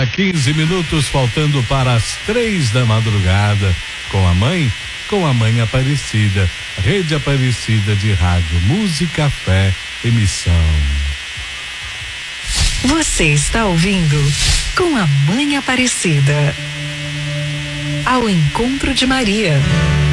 15 minutos faltando para as 3 da madrugada, com a mãe Aparecida, Rede Aparecida de Rádio, Música, Fé, Emissão. Você está ouvindo Com a Mãe Aparecida, ao encontro de Maria,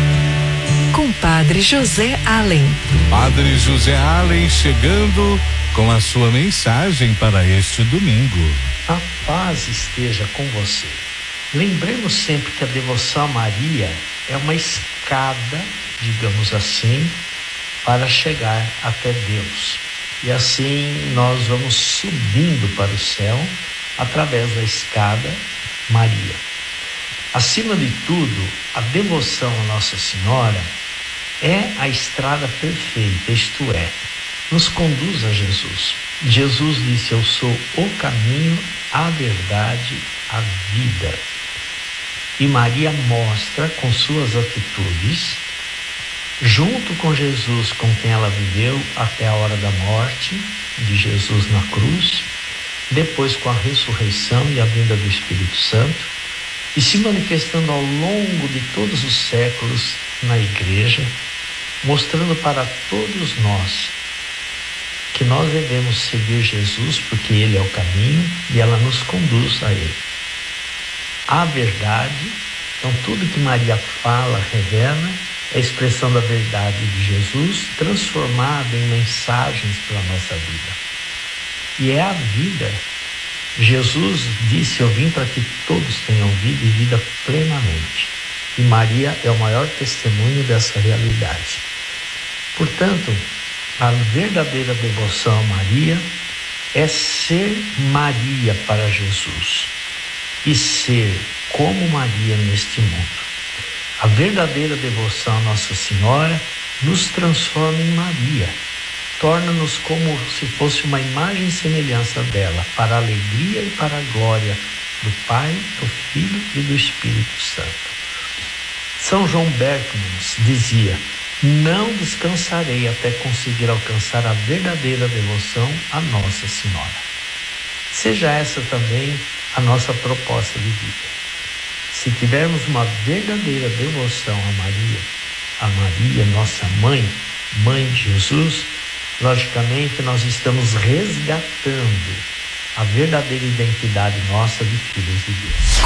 com Padre José Allen. Padre José Allen chegando com a sua mensagem para este domingo. A paz esteja com você. Lembremos sempre que a devoção a Maria é uma escada, digamos assim, para chegar até Deus. E assim nós vamos subindo para o céu através da escada Maria. Acima de tudo, a devoção a Nossa Senhora é a estrada perfeita, isto é, nos conduz a Jesus. Jesus disse: eu sou o caminho, a verdade, a vida. E Maria mostra com suas atitudes, junto com Jesus, com quem ela viveu até a hora da morte de Jesus na cruz, depois com a ressurreição e a vinda do Espírito Santo, e se manifestando ao longo de todos os séculos na igreja, mostrando para todos nós que nós devemos seguir Jesus, porque Ele é o caminho e ela nos conduz a Ele. A verdade, então tudo que Maria fala, revela, é a expressão da verdade de Jesus, transformada em mensagens para a nossa vida. E é a vida. Jesus disse: eu vim para que todos tenham vida e vida plenamente. E Maria é o maior testemunho dessa realidade. Portanto, a verdadeira devoção a Maria é ser Maria para Jesus e ser como Maria neste mundo. A verdadeira devoção a Nossa Senhora nos transforma em Maria, torna-nos como se fosse uma imagem e semelhança dela, para a alegria e para a glória do Pai, do Filho e do Espírito Santo. São João Berckmans dizia: não descansarei até conseguir alcançar a verdadeira devoção a Nossa Senhora. Seja essa também a nossa proposta de vida. Se tivermos uma verdadeira devoção a Maria, nossa mãe, mãe de Jesus, logicamente nós estamos resgatando a verdadeira identidade nossa de filhos de Deus.